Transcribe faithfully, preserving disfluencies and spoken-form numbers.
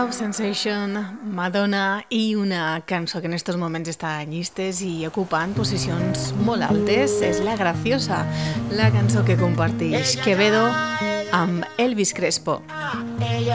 Love Sensation, Madonna, i una cançó que en estos moments està a llistes i ocupant posicions molt altes és La Graciosa, la cançó que comparteix Quevedo amb Elvis Crespo.